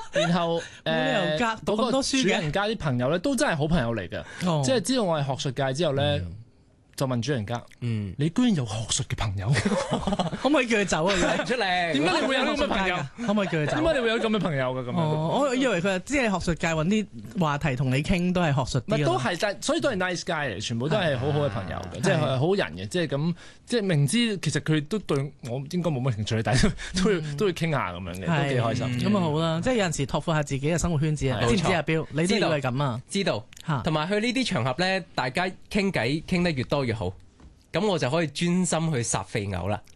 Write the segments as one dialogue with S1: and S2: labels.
S1: 然後
S2: 冇理由隔讀咁多書嘅
S1: 主人家啲朋友咧，都真係好朋友嚟嘅，即係知道我係學術界之後咧。就問主人家，你居然有學術嘅朋友，
S2: 可唔可以叫佢走啊？
S3: 出嚟，
S1: 點解你會有咁嘅朋友？
S2: 可唔可以叫佢走？
S1: 點解你會有咁嘅朋友嘅咁樣？
S2: 我以為佢係知你學術界揾啲話題同你傾都係學術啲。
S1: 都係，所以都係 nice guy 嚟，全部都係好好嘅朋友嘅，即係好人嘅，即係咁，即係明知其實佢都對我應該冇乜興趣，但係都會傾下咁樣嘅，都幾開心。
S2: 咁啊好啦，即係有陣時拓闊下自己嘅生活圈子啊！知唔知阿標？你都以為咁啊？
S3: 知道，同埋去呢啲場合咧，大家傾偈傾得越多越好。咁我就可以專心去殺肥牛啦。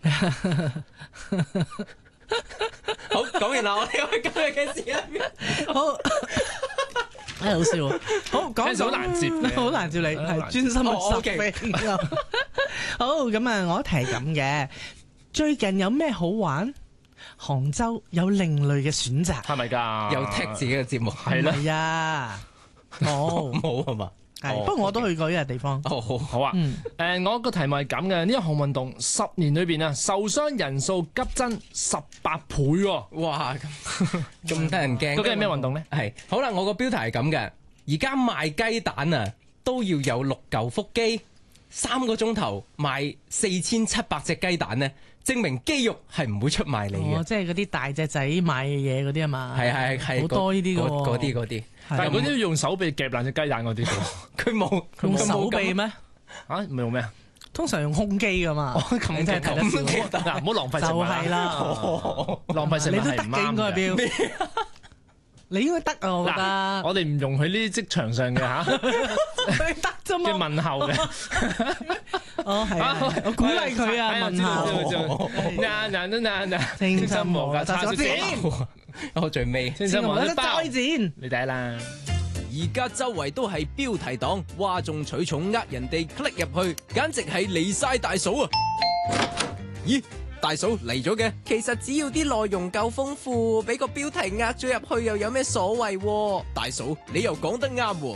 S3: 好，講完啦，我哋可以今日嘅時間。
S2: 好，好笑。好，講
S1: 好難接，
S2: 好難接你，係專心去殺肥牛。好，咁啊，我一題咁嘅，最近有咩好玩？杭州有另類嘅選擇，
S1: 係咪㗎？
S3: 有踢自己嘅節目，
S1: 係啦。
S2: 係啊，冇
S3: 係嘛？
S2: 不過我都去過呢個地方。
S1: 好啊。我個題目係咁嘅，呢一項運動10年裏邊啊，受傷人數急增18倍喎。
S3: 哇，咁得人驚。
S1: 究竟係咩運動呢？
S3: 係好啦，我個標題係咁嘅，而家賣雞蛋啊都要有6嚿腹肌，3個鐘頭賣4700隻雞蛋呢，證明肌肉係唔會出賣你嘅。
S2: 即係嗰啲大隻仔買嘢嗰啲啊嘛。
S3: 係
S2: 好多呢啲嘅。
S3: 嗰啲。
S1: 但係嗰啲要用手臂夾爛隻雞蛋嗰啲，
S3: 佢冇
S2: 用手臂咩？
S1: 唔係用咩啊？
S2: 通常用胸肌噶嘛。
S1: 咁
S2: 真係睇得少。
S1: 嗱，唔好浪費食物。
S2: 就係啦，
S1: 浪費食物
S2: 你都得
S1: 係唔啱
S2: 嘅。標，你應該得啊，我覺得。
S1: 我哋唔容許呢啲職場上嘅
S2: 得啫嘛。
S1: 嘅問候嘅。
S2: 係我鼓勵佢啊，問候。
S1: 青春無價差錢。
S3: 我最尾，
S2: 千祈唔好得再戰。
S1: 你第一啦。
S4: 而家周圍都係標題黨，嘩眾取寵呃人哋 click 入去，簡直係離晒大嫂啊！咦，大嫂嚟咗嘅？其實只要啲內容夠豐富，俾個標題呃咗入去又有咩所謂？大嫂，你又講得啱喎。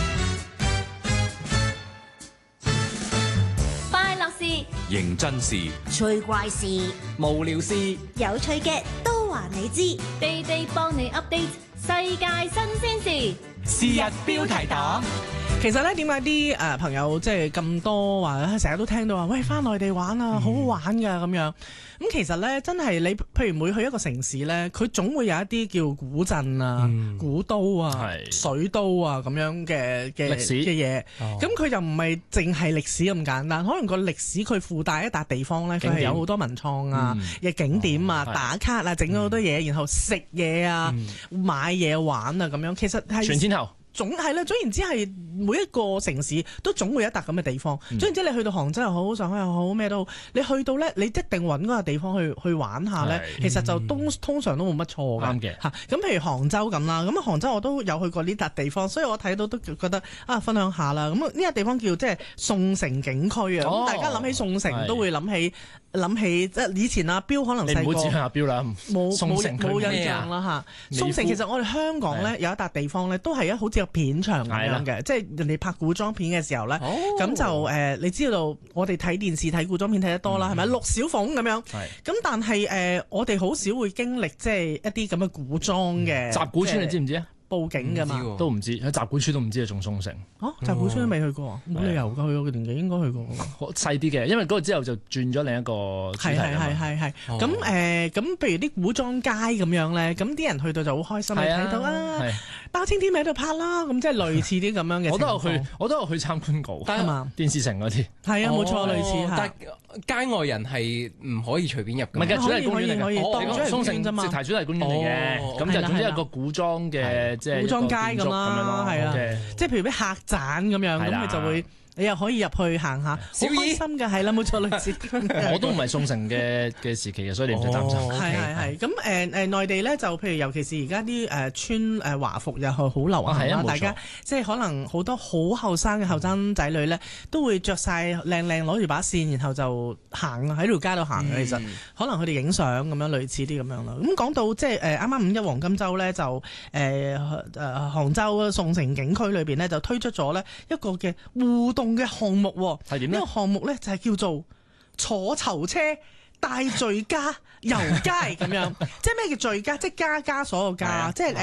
S5: 快樂事、
S6: 認真事、
S5: 趣怪事、
S3: 無聊事、
S5: 有趣嘅都話你知，地地幫你 update 世界新鮮事。
S3: 是日標題黨。
S2: 其實咧，點解啲朋友即係咁多話，成日都聽到話，喂，翻內地玩啊，好好玩㗎咁樣。咁其實咧，真係你譬如每去一個城市咧，佢總會有一啲叫古鎮啊、古都啊、水都啊咁樣嘅
S1: 歷史
S2: 嘅嘢。咁佢又唔係淨係歷史咁簡單，可能個歷史佢附帶一笪地方咧，佢係有好多文創啊嘅景點啊、打卡啊、整咗好多嘢，然後食嘢啊、買嘢玩啊咁樣。其實係
S1: 全天候。
S2: 總係啦，總言之係每一個城市都總會有一笪咁嘅地方。總言之，你去到杭州又好，上海又好，咩都好，你去到咧，你一定揾嗰個地方去玩下咧。其實就通常都冇乜錯㗎。
S1: 啱嘅。
S2: 咁譬如杭州咁啦，咁杭州我都有去過呢笪地方，所以我睇到都覺得分享下啦。咁呢個地方叫即係宋城景區啊。咁大家諗起宋城都會諗起即係以前阿標可能細個。你
S1: 唔好指向阿標啦。
S2: 冇印象啦嚇。宋城其實我哋香港咧有一笪地方咧，都係好似片場咁樣嘅，即係人哋拍古裝片嘅時候咧，咁就你知道我哋睇電視睇古裝片睇得多啦，係咪？陸小鳳咁樣，咁但係我哋好少會經歷即係一啲咁嘅古裝嘅。集
S1: 古村你知唔知啊？
S2: 報警㗎嘛？
S1: 都唔知喺集古村都唔知啊，仲宋城。
S2: 集古村都未去過，冇理由㗎，去我嘅年紀應該去過。
S1: 細啲嘅，因為嗰個之後就轉咗另一個主題啊嘛。
S2: 係。咁譬如啲古裝街咁樣咧，咁啲人去到就好開心，睇到包青天咪喺度拍啦，咁即係類似啲咁樣嘅。
S1: 我都有去參觀過，
S2: 係嘛？
S1: 電視城嗰啲。
S2: 係啊，冇錯，類似。
S3: 但街外人係唔可以隨便入嘅。
S1: 唔係嘅，主題公園嚟嘅。宋城
S2: 啫嘛，
S1: 直頭主題公園嚟嘅。咁就總之係個古裝嘅，即係
S2: 古裝街咁啦，係啊，即係譬如啲客棧咁樣，咁佢就會。你又可以入去行下，好開心㗎，係啦，冇錯，類似。
S1: 我都唔係宋城嘅時期嘅，所以你唔使擔心。
S2: 係。咁內地咧就譬如尤其是而家啲穿華服又係好流行啦，大家即係可能好多好後生嘅後生仔女咧都會着晒靚攞住把扇，然後就行喺條街度行嘅。其實可能佢哋影相咁樣，類似啲咁樣啦。咁講到即係啱啱5·1黃金週咧，就杭州宋城景區裏邊咧就推出咗咧一個嘅互動嘅項目喎，呢個項目咧就係叫做坐囚車帶聚家遊街咁樣，即係咩叫聚家？即係家所有家，即係